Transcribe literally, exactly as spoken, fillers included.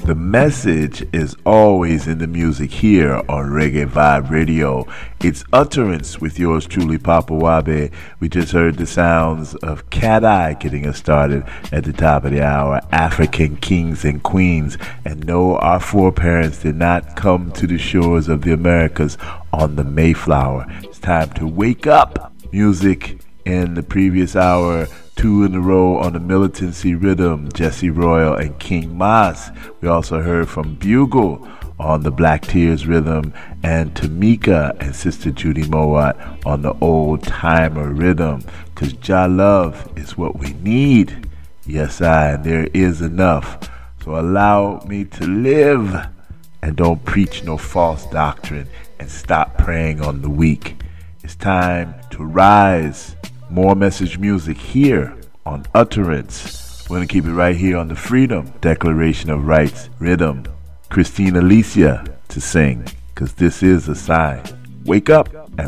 The message is always in the music here on Reggae Vibe Radio. It's Utterance with yours truly, Papa Wabe. We just heard the sounds of Cat Eye getting us started at the top of the hour. African kings and queens. And no, our foreparents did not come to the shores of the Americas on the Mayflower. It's time to wake up. Music in the previous hour. Two in a row on the Militancy Rhythm, Jesse Royal and King Mas. We also heard from Bugle on the Black Tears Rhythm, and Tamika and Sister Judy Mowat on the Old Timer Rhythm. Cause Jah love is what we need. Yes, I, and there is enough. So allow me to live, and don't preach no false doctrine, and stop preying on the weak. It's time to rise. More message music here on Utterance. We're going to keep it right here on the Freedom Declaration of Rights Rhythm. Christine Alicia to sing, because this is a sign. Wake up and